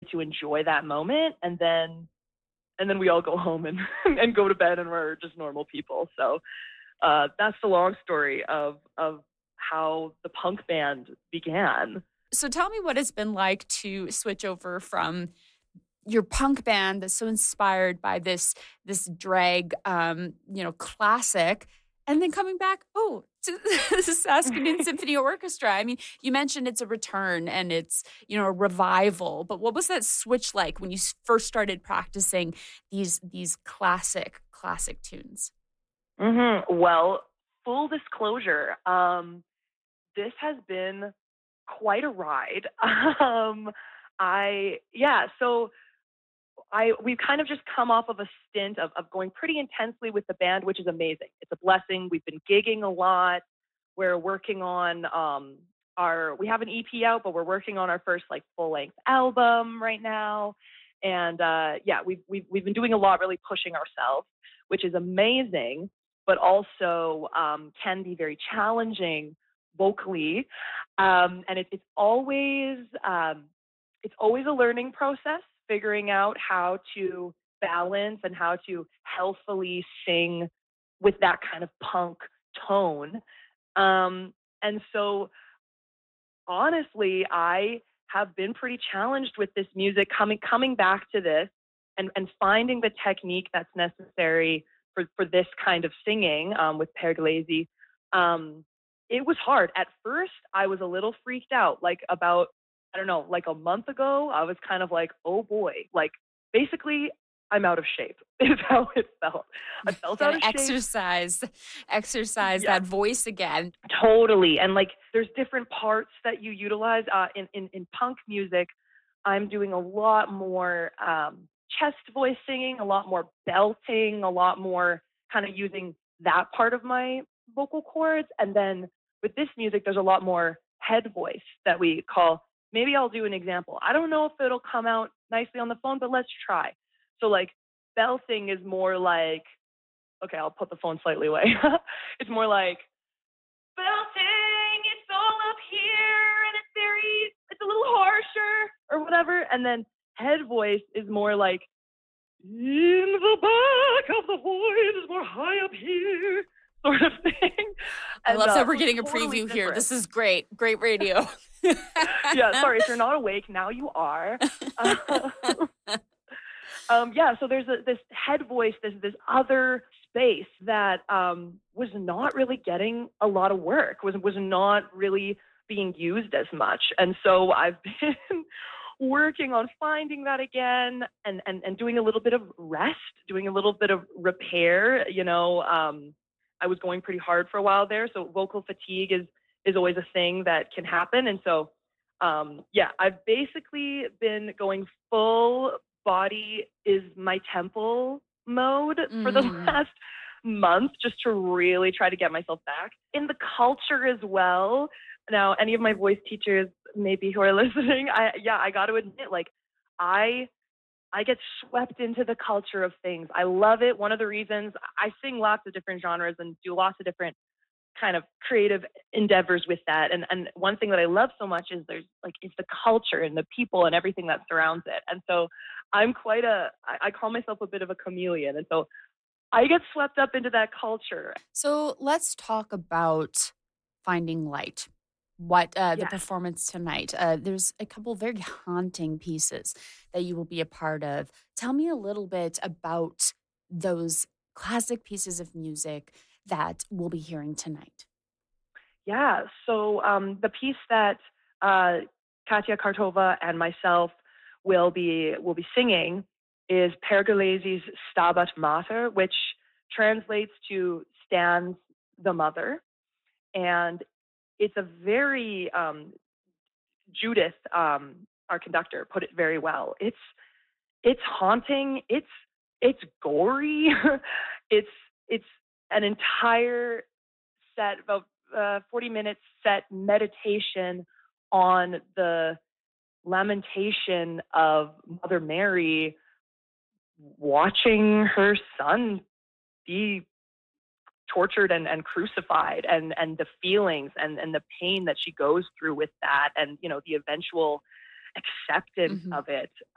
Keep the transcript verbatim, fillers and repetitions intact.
to enjoy that moment. And then, and then we all go home and, and go to bed and we're just normal people. So uh, that's the long story of, of how the punk band began. So tell me what it's been like to switch over from your punk band that's so inspired by this this drag, um, you know, classic, and then coming back, oh, to the Saskatoon Symphony Orchestra. I mean, you mentioned it's a return and it's, you know, a revival, but what was that switch like when you first started practicing these these classic, classic tunes? Mm-hmm. Well, full disclosure, um, this has been quite a ride. um, I, yeah, so I we've kind of just come off of a stint of, of going pretty intensely with the band, which is amazing. It's a blessing. We've been gigging a lot. We're working on um, our we have an E P out, but we're working on our first like full length album right now. And uh, yeah, we've we've we've been doing a lot, really pushing ourselves, which is amazing, but also um, can be very challenging vocally. Um, and it, it's always um, it's always a learning process, figuring out how to balance and how to healthily sing with that kind of punk tone. Um, and so, honestly, I have been pretty challenged with this music, coming coming back to this and, and finding the technique that's necessary for, for this kind of singing um, with Pergolesi. Um, it was hard. At first, I was a little freaked out, like about I don't know, like a month ago, I was kind of like, oh boy, like basically I'm out of shape is how it felt. I felt out Gotta of shape. exercise, exercise Yeah, that voice again. totally. And like there's different parts that you utilize uh, in, in, in punk music. I'm doing a lot more um, chest voice singing, a lot more belting, a lot more kind of using that part of my vocal cords. And then with this music, there's a lot more head voice that we call. Maybe I'll do an example. I don't know if it'll come out nicely on the phone, but let's try. So like belting is more like, okay, I'll put the phone slightly away. It's more like belting, it's all up here and it's very, it's a little harsher or whatever. And then head voice is more like, in the back of the voice is more high up here sort of thing. I And love uh, that we're so getting a totally preview here. different. This is great. Great radio. Yeah, sorry, if you're not awake, now you are. Uh, um, yeah, so there's a, this head voice, this this other space that um, was not really getting a lot of work, was was not really being used as much. And so I've been working on finding that again and, and, and doing a little bit of rest, doing a little bit of repair. You know, um, I was going pretty hard for a while there, so vocal fatigue is is always a thing that can happen. And so, um, yeah, I've basically been going full body is my temple mode for the Mm. last month, just to really try to get myself back in the culture as well. Now, any of my voice teachers maybe who are listening, I yeah, I got to admit, like, I I get swept into the culture of things. I love it. One of the reasons I sing lots of different genres and do lots of different kind of creative endeavors with that. And and one thing that I love so much is there's like it's the culture and the people and everything that surrounds it. And so I'm quite a I, I call myself a bit of a chameleon. And so I get swept up into that culture. So let's talk about Finding Light. What uh, the Yes. performance tonight? Uh, there's a couple very haunting pieces that you will be a part of. Tell me a little bit about those classic pieces of music that we'll be hearing tonight. Yeah. So um, the piece that uh, Katia Kartova and myself will be will be singing is Pergolesi's Stabat Mater, which translates to "stands the mother," and it's a very um, Judith, um, our conductor, put it very well. It's it's haunting. It's it's gory. it's it's an entire set of uh, forty minutes set meditation on the lamentation of Mother Mary watching her son be tortured and, and crucified and, and the feelings and, and the pain that she goes through with that and, you know, the eventual acceptance Mhm. of it.